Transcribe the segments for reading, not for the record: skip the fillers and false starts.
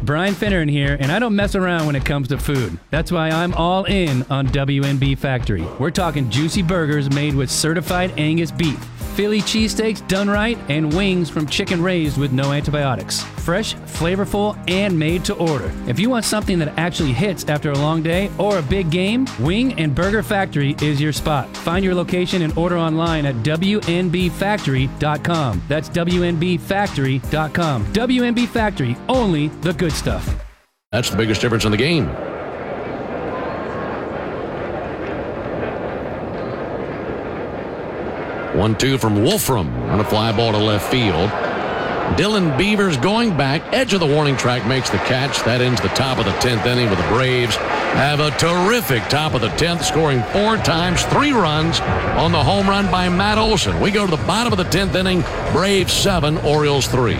Brian Finneran here, and I don't mess around when it comes to food. That's why I'm all in on WNB Factory. We're talking juicy burgers made with certified Angus beef, Philly cheesesteaks done right, and wings from chicken raised with no antibiotics. Fresh, flavorful, and made to order. If you want something that actually hits after a long day or a big game, Wing and Burger Factory is your spot. Find your location and order online at WNBFactory.com. That's WNBFactory.com. WNB Factory, only the good stuff. That's the biggest difference in the game. One-two from Wolfram on a fly ball to left field. Dylan Beavers going back, edge of the warning track, makes the catch. That ends the top of the 10th inning with the Braves have a terrific top of the 10th, scoring 4 times, 3 runs on the home run by Matt Olson. We go to the bottom of the 10th inning, Braves 7, Orioles 3.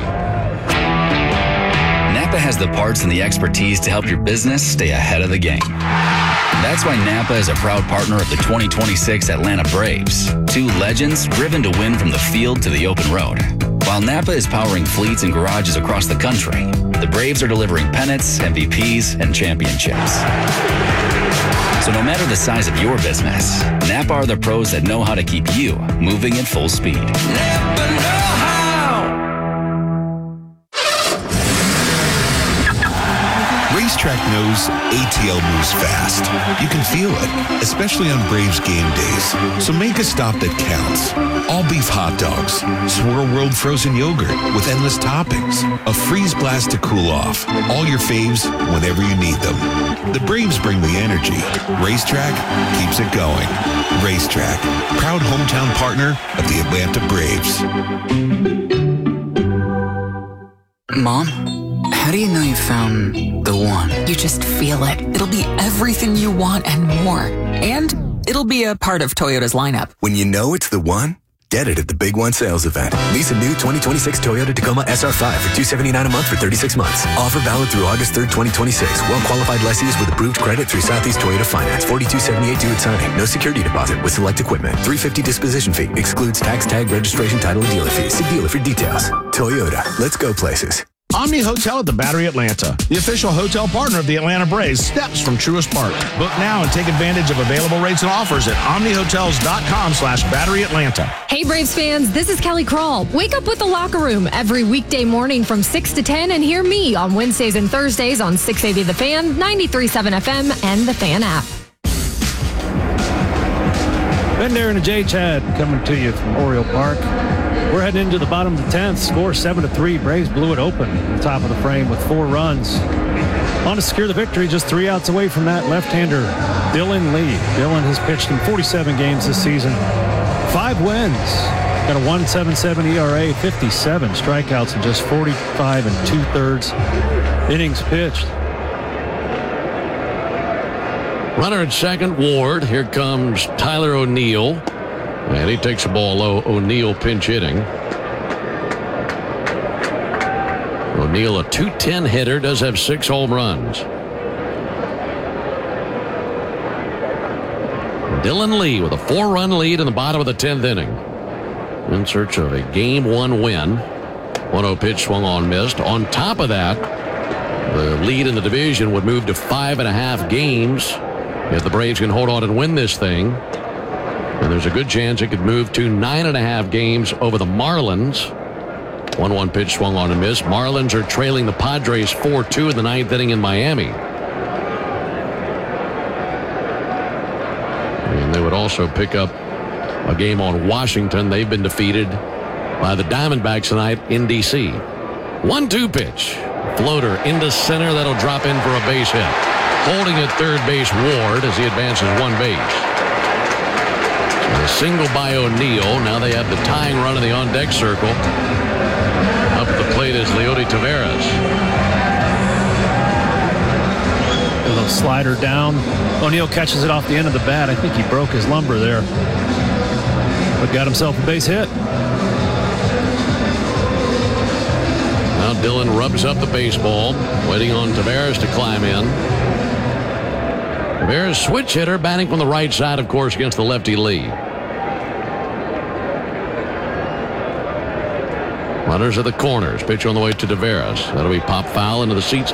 Napa has the parts and the expertise to help your business stay ahead of the game. That's why Napa is a proud partner of the 2026 Atlanta Braves. 2 legends driven to win from the field to the open road. While Napa is powering fleets and garages across the country, the Braves are delivering pennants, MVPs, and championships. So no matter the size of your business, Napa are the pros that know how to keep you moving at full speed. Napa know-how! Racetrack knows ATL moves fast. You can feel it, especially on Braves game days. So make a stop that counts. All beef hot dogs, Swirl World frozen yogurt with endless toppings, a freeze blast to cool off. All your faves whenever you need them. The Braves bring the energy. Racetrack keeps it going. Racetrack, proud hometown partner of the Atlanta Braves. Mom? How do you know you found the one? You just feel it. It'll be everything you want and more. And it'll be a part of Toyota's lineup. When you know it's the one, get it at the Big One sales event. Lease a new 2026 Toyota Tacoma SR5 for $279 a month for 36 months. Offer valid through August 3rd, 2026. Well-qualified lessees with approved credit through Southeast Toyota Finance. $42.78 due at signing. No security deposit with select equipment. $350 disposition fee. Excludes tax, tag, registration, title, and dealer fees. See dealer for details. Toyota. Let's go places. Omni Hotel at the Battery Atlanta, the official hotel partner of the Atlanta Braves, steps from Truist Park. Book now and take advantage of available rates and offers at omnihotels.com/batteryatlanta. Hey Braves fans, this is Kelly Crawl. Wake up with the Locker Room every weekday morning from 6 to 10 and hear me on Wednesdays and Thursdays on 680 The Fan, 93.7 FM, and the Fan app. Ben Darren and Jay Chad coming to you from Oriole Park. We're heading into the bottom of the 10th. Score 7-3. Braves blew it open on top of the frame with 4 runs. On to secure the victory, just 3 outs away from that left-hander, Dylan Lee. Dylan has pitched in 47 games this season. 5 wins. Got a 1.77 ERA, 57 strikeouts in just 45 2/3 innings pitched. Runner at second, Ward. Here comes Tyler O'Neill. And he takes the ball low. O'Neill pinch hitting. O'Neill, a .210 hitter, does have 6 home runs. Dylan Lee with a 4-run lead in the bottom of the 10th inning. In search of a Game 1 win. 1-0 pitch swung on, missed. On top of that, the lead in the division would move to 5.5 games if the Braves can hold on and win this thing. And there's a good chance it could move to 9.5 games over the Marlins. 1-1 pitch swung on and missed. Marlins are trailing the Padres 4-2 in the 9th inning in Miami. And they would also pick up a game on Washington. They've been defeated by the Diamondbacks tonight in D.C. 1-2 pitch. Floater into center. That'll drop in for a base hit. Holding at third base, Ward, as he advances 1 base. A single by O'Neill. Now they have the tying run in the on-deck circle. Up at the plate is Leody Taveras. A little slider down. O'Neill catches it off the end of the bat. I think he broke his lumbar there, but got himself a base hit. Now Dylan rubs up the baseball, waiting on Taveras to climb in. Taveras, switch hitter, batting from the right side, of course, against the lefty Lee. Runners at the corners. Pitch on the way to Taveras. That'll be pop foul into the seats.